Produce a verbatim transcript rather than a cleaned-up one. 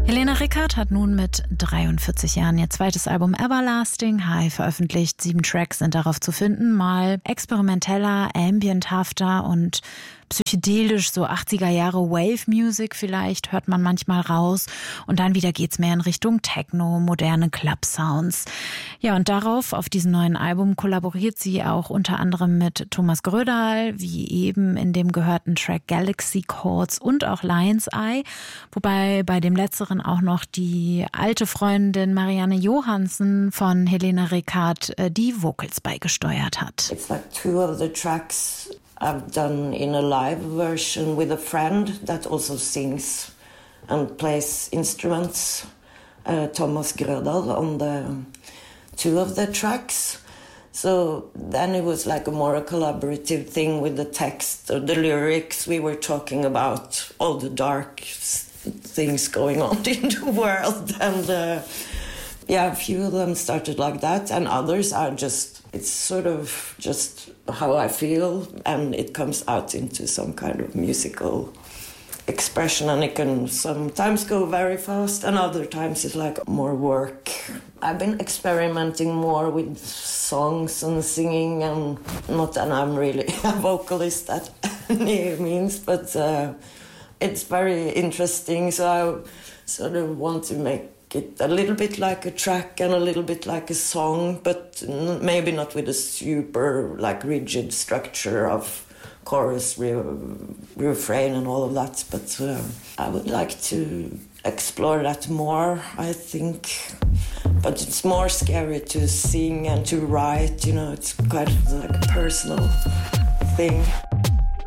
Helene Rickard hat nun mit dreiundvierzig Jahren ihr zweites Album Everlasting High veröffentlicht. Sieben Tracks sind darauf zu finden, mal experimenteller, ambienthafter und psychedelisch, so achtziger Jahre Wave-Music vielleicht, hört man manchmal raus. Und dann wieder geht's mehr in Richtung Techno, moderne Club-Sounds. Ja, und darauf, auf diesem neuen Album, kollaboriert sie auch unter anderem mit Thomas Grödahl, wie eben in dem gehörten Track Galaxy Chords und auch Lion's Eye. Wobei bei dem letzteren auch noch die alte Freundin Marianne Johansen von Helene Rickard die Vocals beigesteuert hat. It's like two of the tracks I've done in a live version with a friend that also sings and plays instruments, uh, Thomas Grödahl, on the two of the tracks. So then it was like a more a collaborative thing with the text or the lyrics. We were talking about all the dark things going on in the world, and uh, yeah, a few of them started like that, and others are just, it's sort of just how I feel, and it comes out into some kind of musical expression, and it can sometimes go very fast, and other times it's like more work. I've been experimenting more with songs and singing, and not that I'm really a vocalist at any means, but uh, it's very interesting, so I sort of want to make it a little bit like a track and a little bit like a song, but maybe not with a super like rigid structure of chorus, re- refrain and all of that, but uh, I would like to explore that more, I think. But it's more scary to sing and to write, you know, it's quite like a personal thing.